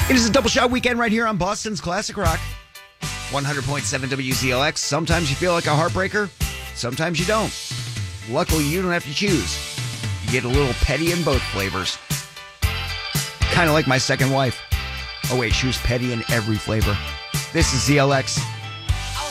It is a double shot weekend right here on Boston's Classic Rock. 100.7 WZLX. Sometimes you feel like a heartbreaker. Sometimes you don't. Luckily, you don't have to choose. You get a little petty in both flavors. Kind of like my second wife. Oh, wait, she was petty in every flavor. This is ZLX.